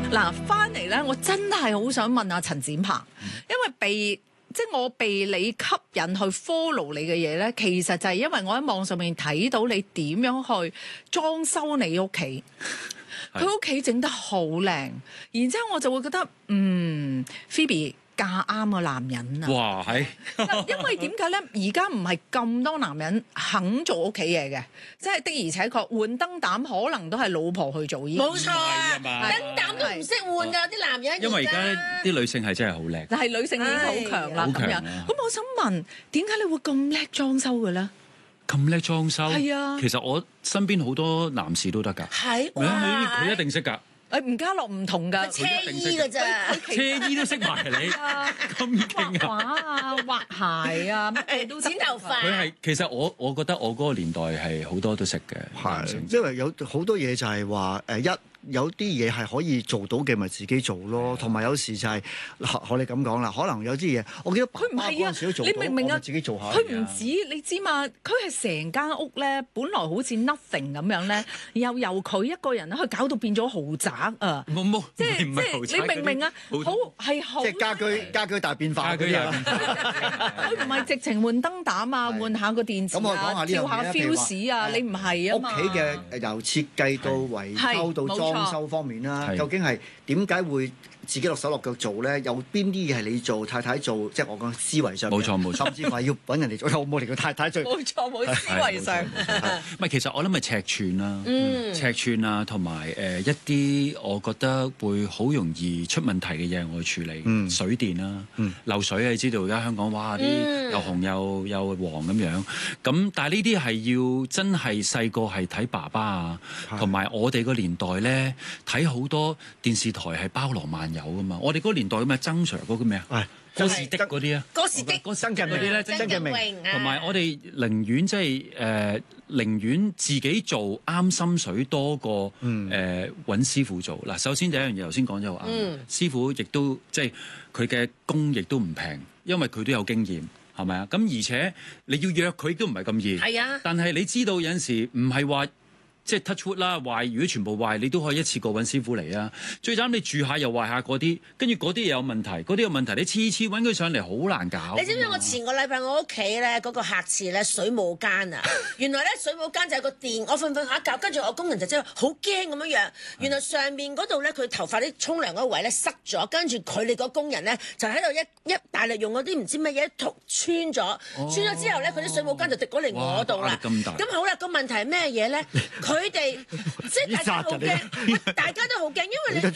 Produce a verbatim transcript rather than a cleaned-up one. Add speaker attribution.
Speaker 1: 嗱，翻嚟咧，我真係好想問下陳展鵬，因為被即係我被你吸引去 follow 你嘅嘢咧，其實就係因為我喺網上面睇到你點樣去裝修你屋企，佢屋企整得好靚，然之後我就會覺得，嗯 ，Phoebe 嫁啱個男人啊！
Speaker 2: 哇，係，
Speaker 1: 因為點解咧？而家唔係咁多男人肯做屋企嘢嘅，即係的而且確換燈膽可能都係老婆去做依。
Speaker 3: 冇錯啊，
Speaker 2: 燈
Speaker 3: 膽都唔識換㗎，啲男人。
Speaker 2: 因為而家啲女性係真係好叻，
Speaker 1: 但係女性已經好強啦，咁樣。咁我想問，點解你會咁叻裝修嘅咧？
Speaker 2: 咁叻裝修？
Speaker 1: 係啊，
Speaker 2: 其實我身邊好多男士都得㗎。
Speaker 3: 係，
Speaker 2: 佢佢一定識㗎。
Speaker 1: 誒吳家樂唔同㗎，
Speaker 3: 車衣㗎咋，
Speaker 2: 車衣都識埋你，咁勁
Speaker 1: 畫畫啊，畫鞋啊，乜都
Speaker 3: 剪頭髮。
Speaker 2: 佢係其實我我覺得我嗰個年代係好多都識嘅，
Speaker 4: 係因為有好多嘢就係話誒一。有啲嘢係可以做到嘅，咪自己做咯。同埋有時就係學你咁講啦，可能有啲嘢，我記得爸爸嗰陣時都做到，
Speaker 1: 你明唔明啊？
Speaker 4: 自己做下。
Speaker 1: 佢唔止你知嘛，佢係成間屋咧，本來好似 nothing 咁樣咧，又由佢一個人咧，佢搞到變咗豪宅啊！
Speaker 2: 冇冇，
Speaker 1: 即係即係你明唔明啊？好係好，
Speaker 4: 即係家居家居大變化嗰啲啊！
Speaker 1: 佢唔係直情換燈膽啊，換下個電池啊，跳下 fuse 啊，你唔係啊嘛？
Speaker 4: 屋企嘅由設計到維修到裝修方面啦，究竟係點解會自己落手落腳做咧？有邊啲嘢係你做，太太做？即係我講思維上，
Speaker 2: 冇錯冇錯，
Speaker 4: 甚至話要揾人哋做，有冇嚟個太太做？
Speaker 1: 冇錯冇思維上。
Speaker 2: 唔係，其實我諗係尺寸啦，嗯、尺寸啊，同埋誒一啲我覺得會好容易出問題嘅嘢，我去處理。嗯、水電啦，嗯、漏水啊，你知道而家香港哇啲又紅又又黃咁樣。咁但係呢啲係要真係細個係睇爸爸啊，同埋我哋個年代咧睇好多電視台係包羅萬有噶嘛。我哋嗰個年代咁啊，曾 Sir 嗰個咩啊？哥士的嗰啲啊，
Speaker 3: 哥士的、
Speaker 4: 曾近嗰啲咧，曾近明，
Speaker 2: 同埋我哋寧願即係誒，寧願自己做啱心水多過誒揾師傅做。嗱，首先第一樣嘢頭先講咗好啱，師傅亦都即係佢嘅工亦都唔平，因為佢都有經驗，係咪啊？咁而且你要約佢都唔係咁易，
Speaker 3: 係啊。但
Speaker 2: 係你知道有陣時唔係話。即係 touch wood 啦，壞如果全部壞，你都可以一次過揾師傅嚟啊！最慘你住下又壞下嗰啲，跟住嗰啲又有問題，嗰啲有問題，你次次揾佢上嚟好難搞。
Speaker 3: 你知唔知我前個禮拜我屋企咧嗰個客廁咧水舞間啊？原來咧水舞間就有個電，我瞓瞓下覺，跟住我工人就真係好驚咁樣樣。原來上面嗰度咧佢頭髮啲沖涼嗰位咧塞咗，跟住佢哋個工人咧就喺度一一大力用嗰啲唔知乜嘢突穿咗，哦、穿咗之後咧佢啲水舞間就滴過嚟我度啦。
Speaker 2: 咁大。
Speaker 3: 咁好啦，個問題係咩嘢咧？佢哋即係大家好驚，大家都好驚，因為你。